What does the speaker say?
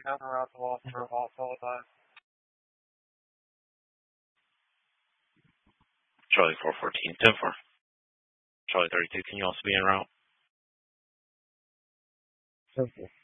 down the route to Walter Hall, followed by Charlie 414, 10-4. Charlie 32, can you also be en route? 10-4.